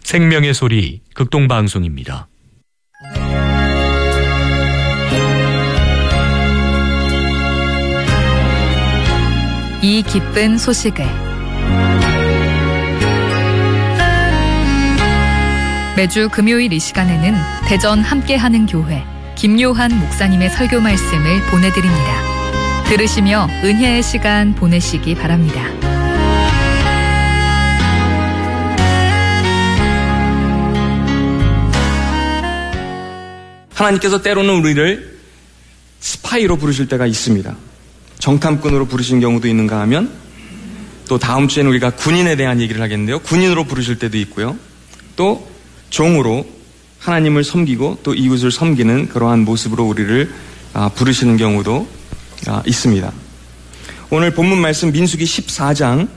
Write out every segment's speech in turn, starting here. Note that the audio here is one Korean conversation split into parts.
생명의 소리 극동방송입니다. 이 기쁜 소식을 매주 금요일 이 시간에는 대전 함께하는 교회 김요한 목사님의 설교 말씀을 보내드립니다. 들으시며 은혜의 시간 보내시기 바랍니다. 하나님께서 때로는 우리를 스파이로 부르실 때가 있습니다. 정탐꾼으로 부르신 경우도 있는가 하면 또 다음 주에는 우리가 군인에 대한 얘기를 하겠는데요. 군인으로 부르실 때도 있고요. 또 종으로 하나님을 섬기고 또 이웃을 섬기는 그러한 모습으로 우리를 부르시는 경우도 있습니다. 오늘 본문 말씀 민수기 14장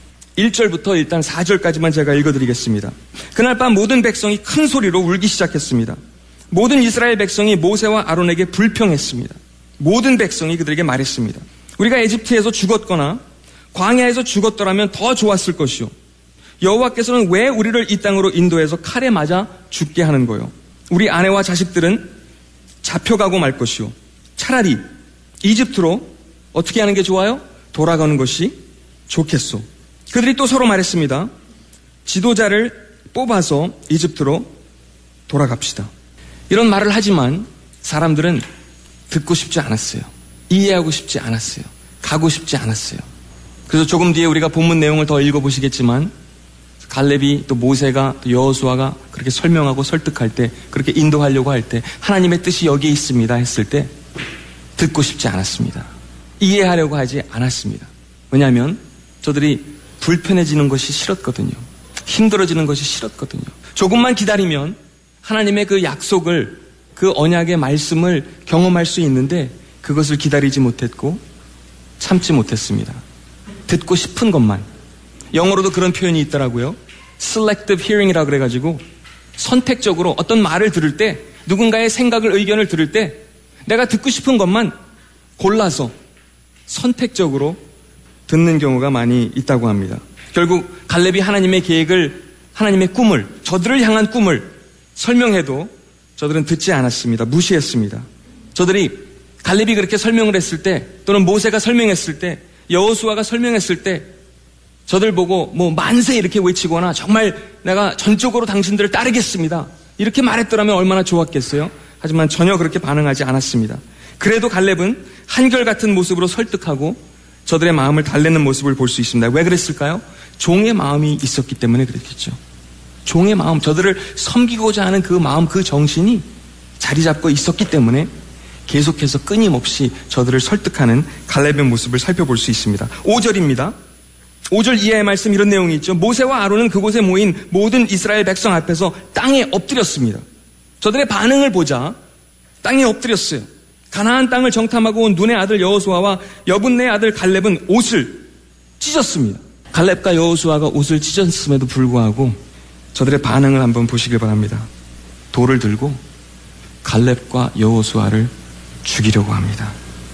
1절부터 일단 4절까지만 제가 읽어드리겠습니다. 그날 밤 모든 백성이 큰 소리로 울기 시작했습니다. 모든 이스라엘 백성이 모세와 아론에게 불평했습니다. 모든 백성이 그들에게 말했습니다. 우리가 에집트에서 죽었거나 광야에서 죽었더라면 더 좋았을 것이요. 여호와께서는 왜 우리를 이 땅으로 인도해서 칼에 맞아 죽게 하는 거요? 우리 아내와 자식들은 잡혀가고 말 것이요. 차라리 이집트로 어떻게 하는 게 좋아요? 돌아가는 것이 좋겠소. 그들이 또 서로 말했습니다. 지도자를 뽑아서 이집트로 돌아갑시다. 이런 말을 하지만 사람들은 듣고 싶지 않았어요. 이해하고 싶지 않았어요. 가고 싶지 않았어요. 그래서 조금 뒤에 우리가 본문 내용을 더 읽어보시겠지만 갈렙이 또 모세가 또 여호수아가 그렇게 설명하고 설득할 때, 그렇게 인도하려고 할 때, 하나님의 뜻이 여기에 있습니다 했을 때 듣고 싶지 않았습니다. 이해하려고 하지 않았습니다. 왜냐하면 저들이 불편해지는 것이 싫었거든요. 힘들어지는 것이 싫었거든요. 조금만 기다리면 하나님의 그 약속을, 그 언약의 말씀을 경험할 수 있는데 그것을 기다리지 못했고 참지 못했습니다. 듣고 싶은 것만. 영어로도 그런 표현이 있더라고요. Selective hearing이라고 그래가지고 선택적으로 어떤 말을 들을 때, 누군가의 생각을, 의견을 들을 때 내가 듣고 싶은 것만 골라서 선택적으로 듣는 경우가 많이 있다고 합니다. 결국 갈렙이 하나님의 계획을, 하나님의 꿈을, 저들을 향한 꿈을 설명해도 저들은 듣지 않았습니다. 무시했습니다. 저들이 갈렙이 그렇게 설명을 했을 때, 또는 모세가 설명했을 때, 여호수아가 설명했을 때 저들 보고 뭐 만세 이렇게 외치거나 정말 내가 전적으로 당신들을 따르겠습니다 이렇게 말했더라면 얼마나 좋았겠어요. 하지만 전혀 그렇게 반응하지 않았습니다. 그래도 갈렙은 한결같은 모습으로 설득하고 저들의 마음을 달래는 모습을 볼 수 있습니다. 왜 그랬을까요? 종의 마음이 있었기 때문에 그랬겠죠. 종의 마음, 저들을 섬기고자 하는 그 마음, 그 정신이 자리 잡고 있었기 때문에 계속해서 끊임없이 저들을 설득하는 갈렙의 모습을 살펴볼 수 있습니다. 5절입니다. 5절 이하의 말씀 이런 내용이 있죠. 모세와 아론은 그곳에 모인 모든 이스라엘 백성 앞에서 땅에 엎드렸습니다. 저들의 반응을 보자 땅에 엎드렸어요. 가나안 땅을 정탐하고 온 눈의 아들 여호수아와 여분네의 아들 갈렙은 옷을 찢었습니다. 갈렙과 여호수아가 옷을 찢었음에도 불구하고 저들의 반응을 한번 보시길 바랍니다. 돌을 들고 갈렙과 여호수아를 죽이려고 합니다.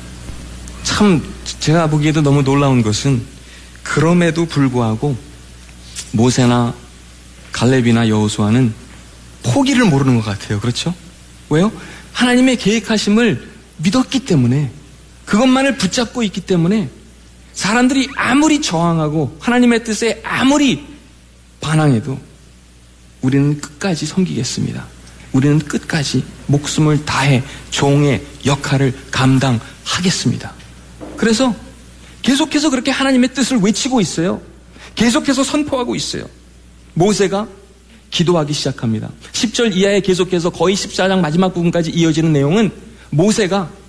참 제가 보기에도 너무 놀라운 것은 그럼에도 불구하고 모세나 갈렙이나 여호수아는 포기를 모르는 것 같아요. 그렇죠? 왜요? 하나님의 계획하심을 믿었기 때문에, 그것만을 붙잡고 있기 때문에 사람들이 아무리 저항하고 하나님의 뜻에 아무리 반항해도 우리는 끝까지 섬기겠습니다. 우리는 끝까지 목숨을 다해 종의 역할을 감당하겠습니다. 그래서 계속해서 그렇게 하나님의 뜻을 외치고 있어요. 계속해서 선포하고 있어요. 모세가 기도하기 시작합니다. 10절 이하에 계속해서 거의 14장 마지막 부분까지 이어지는 내용은 모세가